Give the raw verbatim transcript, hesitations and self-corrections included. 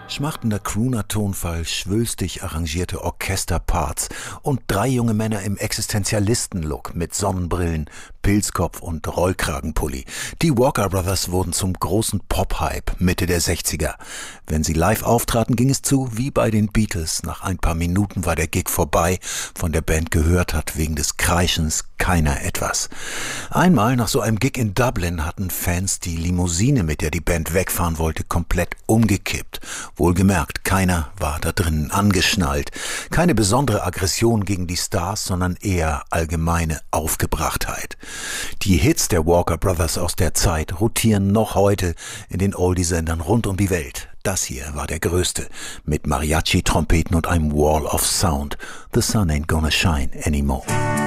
Schmachtender Crooner-Tonfall, schwülstig arrangierte Orchesterparts und drei junge Männer im Existenzialisten-Look mit Sonnenbrillen, Pilzkopf und Rollkragenpulli. Die Walker Brothers wurden zum großen Pop-Hype Mitte der sechziger. Wenn sie live auftraten, ging es zu wie bei den Beatles. Nach ein paar Minuten war der Gig vorbei. Von der Band gehört hat wegen des Kreischens keiner etwas. Einmal nach so einem Gig in Dublin hatten Fans die Limousine, mit der die Band wegfahren wollte, komplett umgekippt. Wohlgemerkt, keiner war da drinnen angeschnallt. Keine besondere Aggression gegen die Stars, sondern eher allgemeine Aufgebrachtheit. Die Hits der Walker Brothers aus der Zeit rotieren noch heute in den Oldie-Sendern rund um die Welt. Das hier war der größte, mit Mariachi-Trompeten und einem Wall of Sound. The sun ain't gonna shine anymore.